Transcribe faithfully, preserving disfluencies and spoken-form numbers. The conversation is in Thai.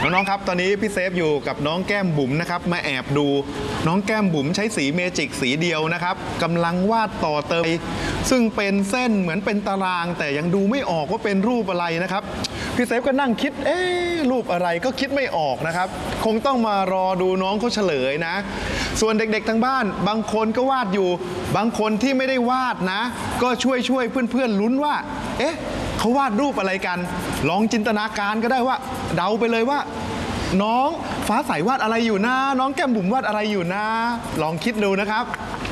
น้องๆครับตอนนี้พี่เซฟอยู่กับน้องแก้มบุ๋มนะครับมาแอบดูน้องแก้มบุ๋มใช้สีเมจิกสีเดียวนะครับกำลังวาดต่อเติมซึ่งเป็นเส้นเหมือนเป็นตารางแต่ยังดูไม่ออกว่าเป็นรูปอะไรนะครับพี่เซฟก็นั่งคิดเอ๊ะรูปอะไรก็คิดไม่ออกนะครับคงต้องมารอดูน้องเขาเฉลยนะส่วนเด็กๆทางบ้านบางคนก็วาดอยู่บางคนที่ไม่ได้วาดนะก็ช่วยช่วยเพื่อนๆลุ้นว่าเอ๊ะเขาวาดรูปอะไรกันลองจินตนาการก็ได้ว่าเดาไปเลยว่าน้องฟ้าใสวาดอะไรอยู่นะน้องแก้มบุ๋มวาดอะไรอยู่นะลองคิดดูนะครับ